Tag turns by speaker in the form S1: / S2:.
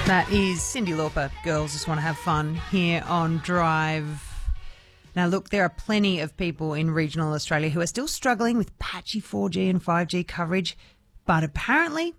S1: That is Cyndi Lauper. Girls just want to have fun here on Drive. Now, look, there are plenty of people in regional Australia who are still struggling with patchy 4G and 5G coverage, but apparently